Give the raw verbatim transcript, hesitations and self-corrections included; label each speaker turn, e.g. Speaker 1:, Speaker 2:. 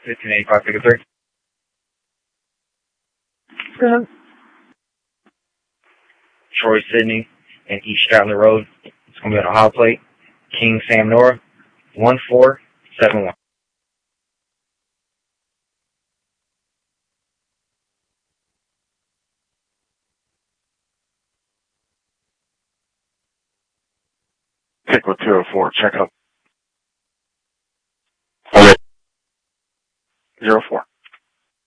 Speaker 1: fifteen eighty-five, pick up three.
Speaker 2: Good.
Speaker 1: Troy Sydney and East Stratler Road. It's going to be on Ohio plate. King Sam Nora, one four seven one.
Speaker 3: Pick with two oh four, check up. zero four.